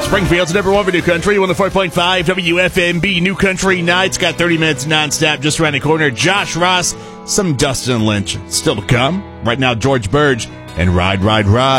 Springfield's number one for New Country, 104.5 WFMB. New Country Nights got 30 minutes nonstop just around the corner. Josh Ross, some Dustin Lynch still to come. Right now, George Burge and Ride, Ride, Ride.